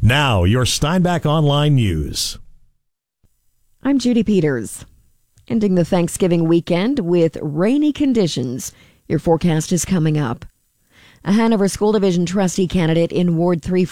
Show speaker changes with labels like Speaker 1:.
Speaker 1: Now, your Steinbach Online News.
Speaker 2: I'm Judy Peters. Ending the Thanksgiving weekend with rainy conditions. Your forecast is coming up. A Hanover School Division trustee candidate in Ward 3